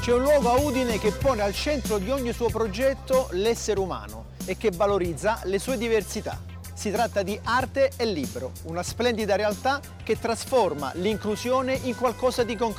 C'è un luogo a Udine che pone al centro di ogni suo progetto l'essere umano e che valorizza le sue diversità. Si tratta di Arte e Libro, una splendida realtà che trasforma l'inclusione in qualcosa di concreto.